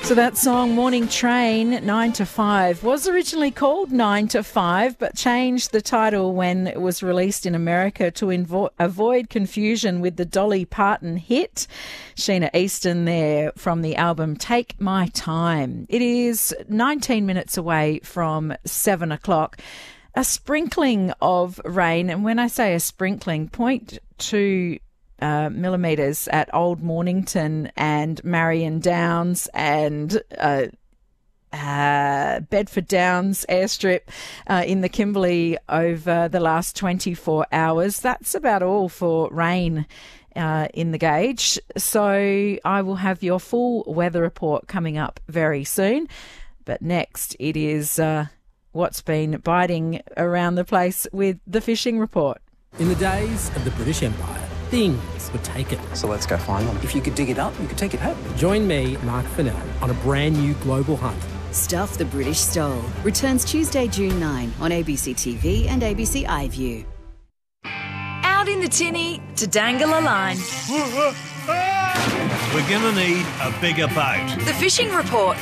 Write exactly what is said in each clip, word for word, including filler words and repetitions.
So that song, Morning Train, nine to five, was originally called nine to five, but changed the title when it was released in America to invo- avoid confusion with the Dolly Parton hit. Sheena Easton there from the album Take My Time. It is nineteen minutes away from seven o'clock. A sprinkling of rain, and when I say a sprinkling, point to Uh, millimetres at Old Mornington and Marion Downs and uh, uh, Bedford Downs airstrip uh, in the Kimberley over the last twenty-four hours. That's about all for rain uh, in the gauge. So I will have your full weather report coming up very soon. But next it is uh, what's been biting around the place with the fishing report. In the days of the British Empire, things were taken. So let's go find them. If you could dig it up, you could take it home. Join me, Mark Fennell, on a brand new global hunt. Stuff the British Stole returns Tuesday, June ninth on A B C T V and A B C iView. Out in the tinny to dangle a line. We're going to need a bigger boat. The fishing report.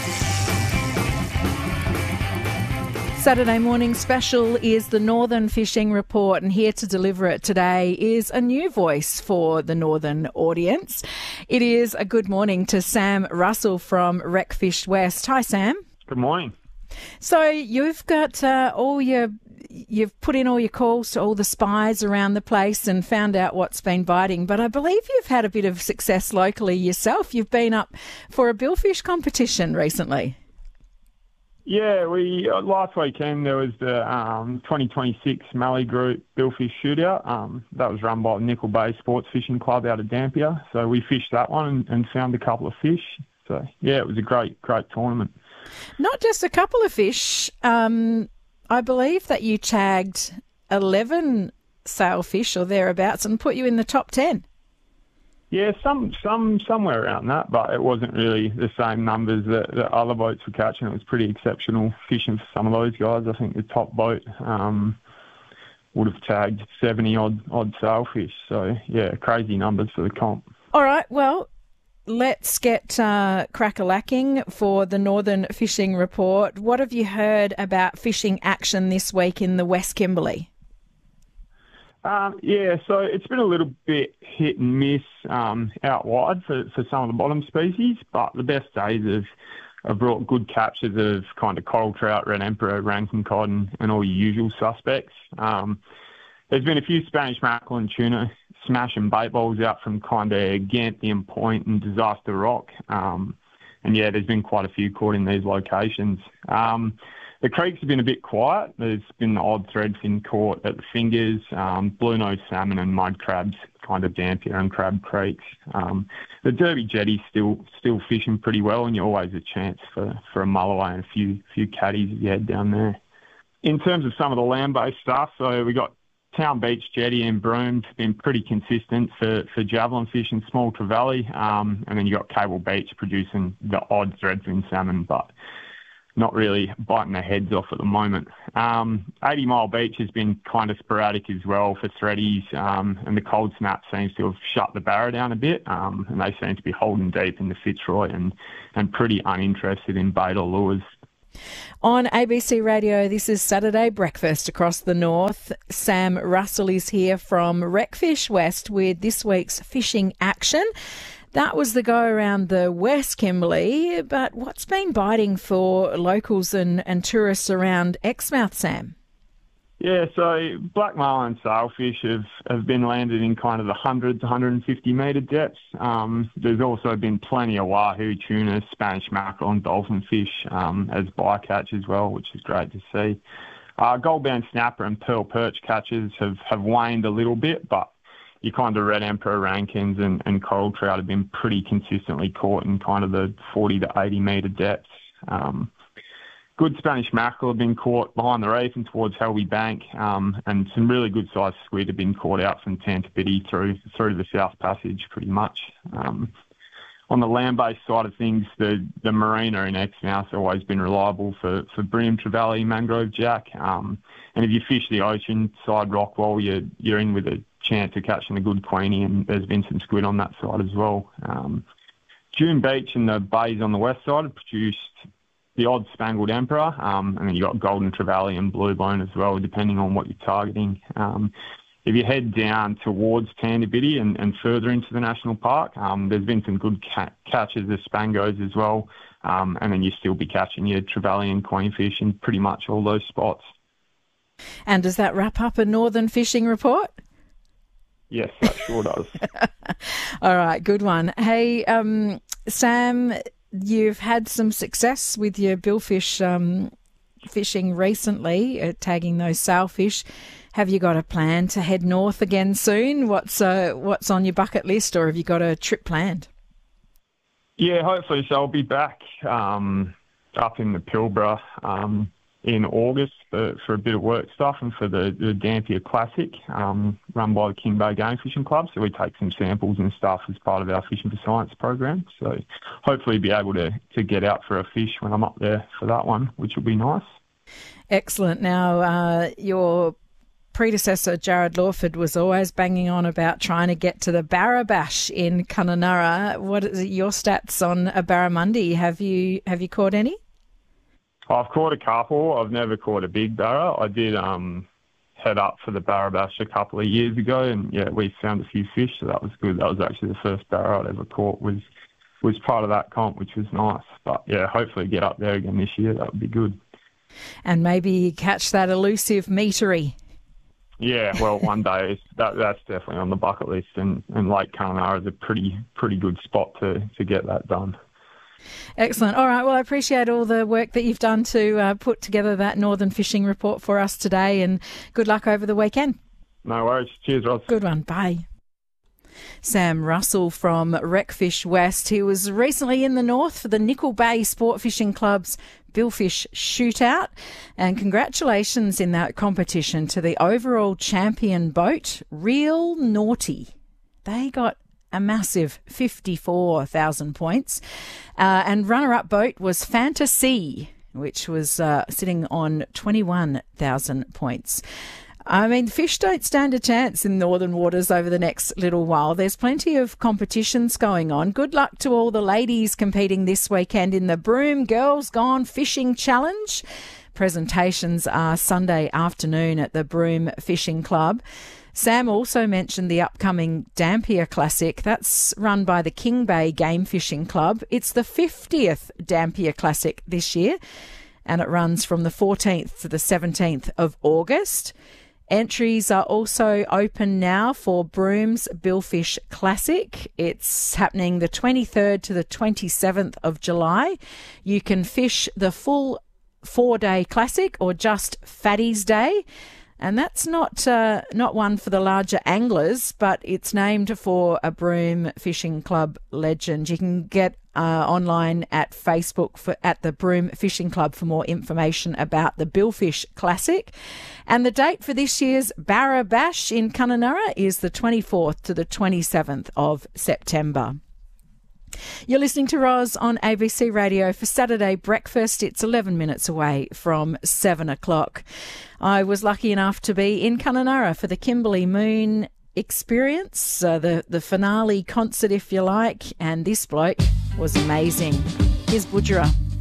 Saturday morning special is the Northern Fishing Report, and here to deliver it today is a new voice for the Northern audience. It is a good morning to Sam Russell from Wreckfish West. Hi, Sam. Good morning. So you've got uh, all your, you've put in all your calls to all the spies around the place and found out what's been biting, but I believe you've had a bit of success locally yourself. You've been up for a billfish competition recently. Yeah, we uh, last weekend there was the um, twenty twenty-six Mallee Group Billfish Shootout. Um, that was run by the Nickel Bay Sports Fishing Club out of Dampier. So we fished that one and, and found a couple of fish. So, yeah, it was a great, great tournament. Not just a couple of fish. Um, I believe that you tagged eleven sailfish or thereabouts and put you in the top ten. Yeah, some some somewhere around that, but it wasn't really the same numbers that, that other boats were catching. It was pretty exceptional fishing for some of those guys. I think the top boat um, would have tagged seventy odd odd sailfish. So yeah, crazy numbers for the comp. All right, well, let's get uh, crack-a-lacking for the Northern Fishing Report. What have you heard about fishing action this week in the West Kimberley? Um, yeah, so it's been a little bit hit and miss um, out wide for, for some of the bottom species, but the best days have, have brought good captures of kind of coral trout, red emperor, rankin cod, and, and all your usual suspects. Um, there's been a few Spanish mackerel and tuna smashing bait balls out from kind of Ganthian Point and Disaster Rock. Um, and yeah, there's been quite a few caught in these locations. Um, The creeks have been a bit quiet. There's been the odd threadfin caught at the fingers, um, blue-nosed salmon and mud crabs, kind of Dampier and Crab Creeks. Um, the Derby Jetty's still still fishing pretty well, and you're always a chance for, for a mulloway and a few few caddies if you head down there. In terms of some of the land-based stuff, so we got Town Beach Jetty and Broome been pretty consistent for, for javelin fishing, small trevally, um, and then you got Cable Beach producing the odd threadfin salmon, but not really biting their heads off at the moment. Um, eighty Mile Beach has been kind of sporadic as well for threadies, um, and the cold snap seems to have shut the barra down a bit, um, and they seem to be holding deep in the Fitzroy and, and pretty uninterested in bait or lures. On A B C Radio, this is Saturday Breakfast across the north. Sam Russell is here from Wreckfish West with this week's fishing action. That was the go around the West Kimberley, but what's been biting for locals and, and tourists around Exmouth, Sam? Yeah, so black marlin sailfish have, have been landed in kind of the one hundred to one hundred fifty metre depths. Um, there's also been plenty of wahoo, tuna, Spanish mackerel and dolphin fish um, as bycatch as well, which is great to see. Uh, goldbound snapper and pearl perch catches have, have waned a little bit, but your kind of red emperor rankins and, and coral trout have been pretty consistently caught in kind of the forty to eighty metre depths. Um, good Spanish mackerel have been caught behind the reef and towards Helby Bank, um, and some really good sized squid have been caught out from Tantabiddy through through to the South Passage pretty much. Um, on the land-based side of things, the, the marina in Exmouth has always been reliable for, for bream, trevally, mangrove jack. Um, and if you fish the ocean side rock wall, you're, you're in with a chance of catching a good queenie, and there's been some squid on that side as well. Um, June Beach and the bays on the west side have produced the odd Spangled Emperor, um, and then you've got Golden Trevally and Blue Bone as well, depending on what you're targeting. Um, if you head down towards Tandabiddy and, and further into the national park, um, there's been some good ca- catches of Spangos as well, um, and then you still be catching your Trevally and Queenfish in pretty much all those spots. And does that wrap up a Northern Fishing Report? Yes, that sure does. All right, good one. Hey, um, Sam, you've had some success with your billfish um, fishing recently, uh, tagging those sailfish. Have you got a plan to head north again soon? What's uh, what's on your bucket list, or have you got a trip planned? Yeah, hopefully. So I'll be back um, up in the Pilbara um, in August for, for a bit of work stuff and for the, the Dampier Classic um, run by the King Bay Game Fishing Club. So we take some samples and stuff as part of our Fishing for Science program. So hopefully be able to, to get out for a fish when I'm up there for that one, which will be nice. Excellent. Now, uh, your predecessor, Jared Lawford, was always banging on about trying to get to the Barrabash in Kununurra. What are your stats on a barramundi? Have you have you caught any? I've caught a couple. I've never caught a big barra. I did um, head up for the Barrabash a couple of years ago, and yeah, we found a few fish, so that was good. That was actually the first barra I'd ever caught was was part of that comp, which was nice. But yeah, hopefully get up there again this year. That would be good. And maybe catch that elusive meatery. Yeah, well, one day that that's definitely on the bucket list, and, and Lake Kununurra is a pretty pretty good spot to, to get that done. Excellent. All right. Well, I appreciate all the work that you've done to uh, put together that Northern Fishing Report for us today, and good luck over the weekend. No worries. Cheers, Roz. Good one. Bye. Sam Russell from Wreckfish West. He was recently in the north for the Nickel Bay Sport Fishing Club's Billfish Shootout, and congratulations in that competition to the overall champion boat, Real Naughty. They got a massive fifty-four thousand points. Uh, and runner-up boat was Fantasy, which was uh, sitting on twenty-one thousand points. I mean, fish don't stand a chance in northern waters over the next little while. There's plenty of competitions going on. Good luck to all the ladies competing this weekend in the Broome Girls Gone Fishing Challenge. Presentations are Sunday afternoon at the Broome Fishing Club. Sam also mentioned the upcoming Dampier Classic. That's run by the King Bay Game Fishing Club. It's the fiftieth Dampier Classic this year, and it runs from the fourteenth to the seventeenth of August. Entries are also open now for Broome's Billfish Classic. It's happening the twenty-third to the twenty-seventh of July. You can fish the full four-day classic or just Fatty's Day. And that's not uh, not one for the larger anglers, but it's named for a Broome Fishing Club legend. You can get uh, online at Facebook for, at the Broome Fishing Club for more information about the Billfish Classic. And the date for this year's Barrabash in Kununurra is the twenty-fourth to the twenty-seventh of September. You're listening to Roz on A B C Radio for Saturday Breakfast. It's eleven minutes away from seven o'clock. I was lucky enough to be in Kununurra for the Kimberley Moon experience, uh, the, the finale concert, if you like, and this bloke was amazing. Here's Budgerah.